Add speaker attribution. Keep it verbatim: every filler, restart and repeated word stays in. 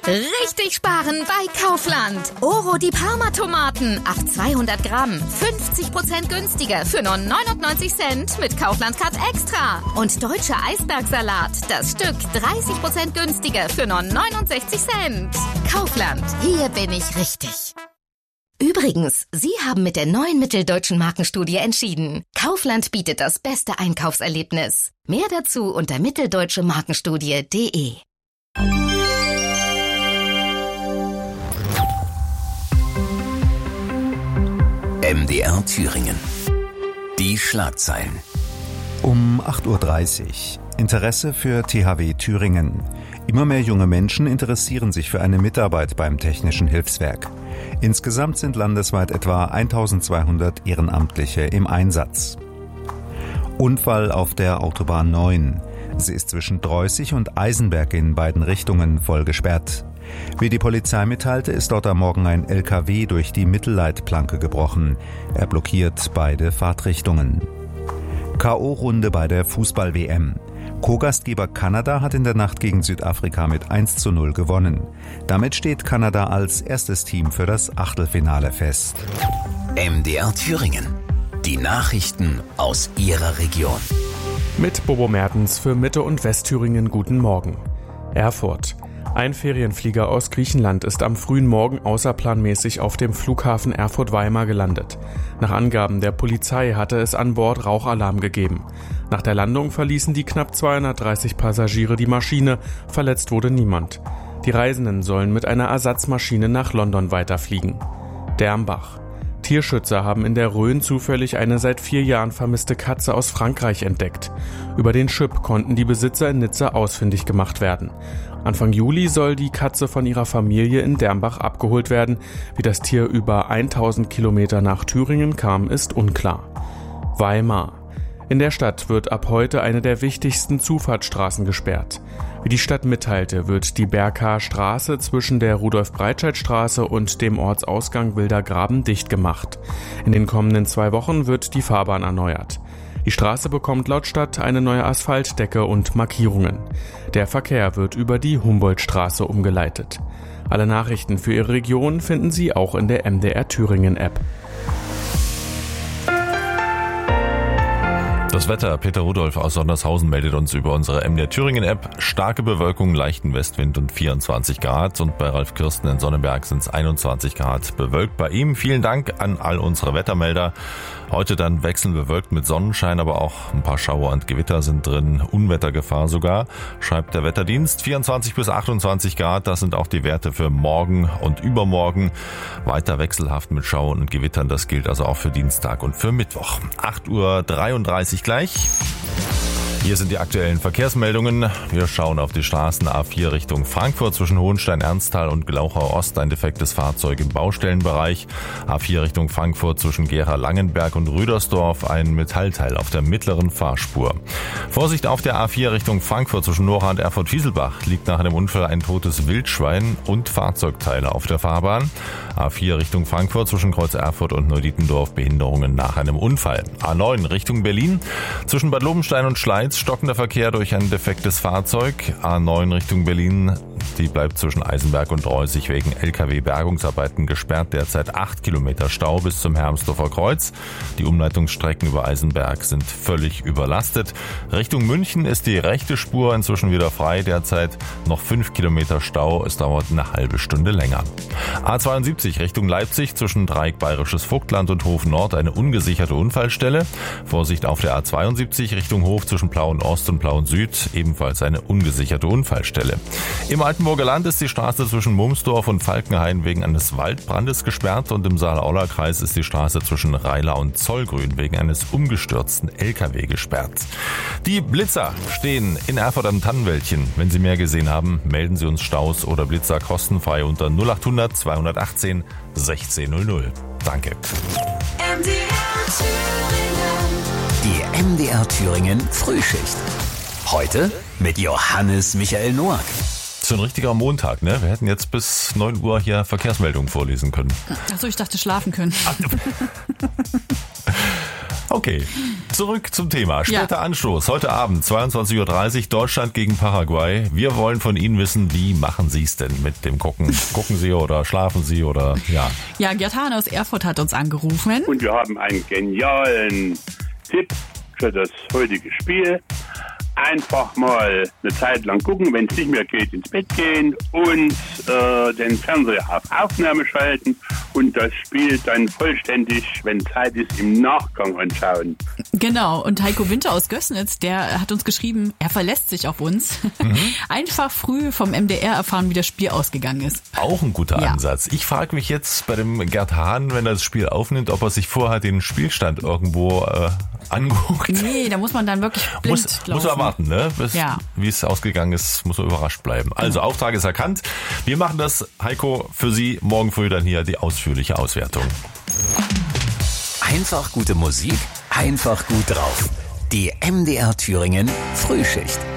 Speaker 1: Richtig sparen bei Kaufland. Oro die Parma-Tomaten auf zweihundert Gramm. fünfzig Prozent günstiger für nur neunundneunzig Cent mit Kaufland Card Extra. Und deutscher Eisbergsalat. Das Stück dreißig Prozent günstiger für nur neunundsechzig Cent. Kaufland. Hier bin ich richtig. Übrigens, Sie haben mit der neuen Mitteldeutschen Markenstudie entschieden. Kaufland bietet das beste Einkaufserlebnis. Mehr dazu unter mitteldeutsche markenstudie punkt de.
Speaker 2: M D R Thüringen. Die Schlagzeilen.
Speaker 3: Um acht Uhr dreißig. Interesse für T H W Thüringen. Immer mehr junge Menschen interessieren sich für eine Mitarbeit beim Technischen Hilfswerk. Insgesamt sind landesweit etwa eintausendzweihundert Ehrenamtliche im Einsatz. Unfall auf der Autobahn neun. Sie ist zwischen Dreußig und Eisenberg in beiden Richtungen voll gesperrt. Wie die Polizei mitteilte, ist dort am Morgen ein L K W durch die Mittelleitplanke gebrochen. Er blockiert beide Fahrtrichtungen. K O-Runde bei der Fußball-W M. Co-Gastgeber Kanada hat in der Nacht gegen Südafrika mit eins zu null gewonnen. Damit steht Kanada als erstes Team für das Achtelfinale fest.
Speaker 2: M D R Thüringen. Die Nachrichten aus Ihrer Region.
Speaker 4: Mit Bobo Mertens für Mitte- und Westthüringen guten Morgen. Erfurt. Ein Ferienflieger aus Griechenland ist am frühen Morgen außerplanmäßig auf dem Flughafen Erfurt-Weimar gelandet. Nach Angaben der Polizei hatte es an Bord Rauchalarm gegeben. Nach der Landung verließen die knapp zweihundertdreißig Passagiere die Maschine, verletzt wurde niemand. Die Reisenden sollen mit einer Ersatzmaschine nach London weiterfliegen. Dermbach. Tierschützer haben in der Rhön zufällig eine seit vier Jahren vermisste Katze aus Frankreich entdeckt. Über den Chip konnten die Besitzer in Nizza ausfindig gemacht werden. Anfang Juli soll die Katze von ihrer Familie in Dermbach abgeholt werden. Wie das Tier über tausend Kilometer nach Thüringen kam, ist unklar. Weimar. In der Stadt wird ab heute eine der wichtigsten Zufahrtsstraßen gesperrt. Wie die Stadt mitteilte, wird die Berker Straße zwischen der Rudolf-Breitscheid-Straße und dem Ortsausgang Wilder Graben dicht gemacht. In den kommenden zwei Wochen wird die Fahrbahn erneuert. Die Straße bekommt laut Stadt eine neue Asphaltdecke und Markierungen. Der Verkehr wird über die Humboldtstraße umgeleitet. Alle Nachrichten für Ihre Region finden Sie auch in der M D R Thüringen App.
Speaker 5: Das Wetter, Peter Rudolph aus Sondershausen meldet uns über unsere M D R Thüringen App. Starke Bewölkung, leichten Westwind und vierundzwanzig Grad. Und bei Ralf Kirsten in Sonneberg sind es einundzwanzig Grad bewölkt. Bei ihm vielen Dank an all unsere Wettermelder. Heute dann wechselnd bewölkt mit Sonnenschein, aber auch ein paar Schauer und Gewitter sind drin. Unwettergefahr sogar, schreibt der Wetterdienst. vierundzwanzig bis achtundzwanzig Grad, das sind auch die Werte für morgen und übermorgen. Weiter wechselhaft mit Schauern und Gewittern, das gilt also auch für Dienstag und für Mittwoch. acht Uhr dreiunddreißig gleich. Hier sind die aktuellen Verkehrsmeldungen. Wir schauen auf die Straßen A vier Richtung Frankfurt zwischen Hohenstein-Ernsthal und Glauchau Ost. Ein defektes Fahrzeug im Baustellenbereich. A vier Richtung Frankfurt zwischen Gera-Langenberg und Rüdersdorf. Ein Metallteil auf der mittleren Fahrspur. Vorsicht auf der A vier Richtung Frankfurt zwischen Nora und Erfurt-Fieselbach. Liegt nach einem Unfall ein totes Wildschwein und Fahrzeugteile auf der Fahrbahn. A vier Richtung Frankfurt zwischen Kreuz Erfurt und Neudietendorf. Behinderungen nach einem Unfall. A neun Richtung Berlin zwischen Bad Lobenstein und Schleiz. Stockender Verkehr durch ein defektes Fahrzeug. A neun Richtung Berlin, die bleibt zwischen Eisenberg und Dreußig wegen L K W-Bergungsarbeiten gesperrt. Derzeit acht Kilometer Stau bis zum Hermsdorfer Kreuz. Die Umleitungsstrecken über Eisenberg sind völlig überlastet. Richtung München ist die rechte Spur inzwischen wieder frei. Derzeit noch fünf Kilometer Stau. Es dauert eine halbe Stunde länger. A zweiundsiebzig Richtung Leipzig zwischen Dreieck Bayerisches Vogtland und Hof Nord eine ungesicherte Unfallstelle. Vorsicht auf der A zweiundsiebzig Richtung Hof zwischen Plauen Ost und Plauen Süd, ebenfalls eine ungesicherte Unfallstelle. Im Altenburger Land ist die Straße zwischen Mumsdorf und Falkenhain wegen eines Waldbrandes gesperrt und im Saale-Aula-Kreis ist die Straße zwischen Reiler und Zollgrün wegen eines umgestürzten L K W gesperrt. Die Blitzer stehen in Erfurt am Tannenwäldchen. Wenn Sie mehr gesehen haben, melden Sie uns Staus oder Blitzer kostenfrei unter null acht hundert zweihundertachtzehn sechzehn null null. Danke.
Speaker 2: M D R Thüringen. Die M D R Thüringen Frühschicht. Heute mit Johannes Michael Noack.
Speaker 5: So ein richtiger Montag, ne? Wir hätten jetzt bis neun Uhr hier Verkehrsmeldungen vorlesen können.
Speaker 6: Achso, ich dachte schlafen können.
Speaker 5: Okay, zurück zum Thema. Später ja. Anstoß. Heute Abend, zweiundzwanzig Uhr dreißig, Deutschland gegen Paraguay. Wir wollen von Ihnen wissen, wie machen Sie es denn mit dem Gucken? Gucken Sie oder schlafen Sie oder ja?
Speaker 6: Ja, Gerd Hahn aus Erfurt hat uns angerufen.
Speaker 7: Und wir haben einen genialen Tipp für das heutige Spiel. Einfach mal eine Zeit lang gucken, wenn es nicht mehr geht, ins Bett gehen und äh, den Fernseher auf Aufnahme schalten und das Spiel dann vollständig, wenn Zeit ist, im Nachgang anschauen.
Speaker 6: Genau, und Heiko Winter aus Gößnitz, der hat uns geschrieben, er verlässt sich auf uns. Mhm. Einfach früh vom M D R erfahren, wie das Spiel ausgegangen ist.
Speaker 5: Auch ein guter
Speaker 6: ja.
Speaker 5: Ansatz. Ich frage mich jetzt bei dem Gerd Hahn, wenn er das Spiel aufnimmt, ob er sich vorher den Spielstand irgendwo äh, anguckt.
Speaker 6: Nee, da muss man dann wirklich blind
Speaker 5: muss,
Speaker 6: laufen.
Speaker 5: Muss er warten, ne? Bis, ja. Wie es ausgegangen ist, muss er überrascht bleiben. Also genau. Auftrag ist erkannt. Wir machen das, Heiko, für Sie morgen früh dann hier die ausführliche Auswertung.
Speaker 2: Einfach gute Musik, einfach gut drauf. Die M D R Thüringen Frühschicht.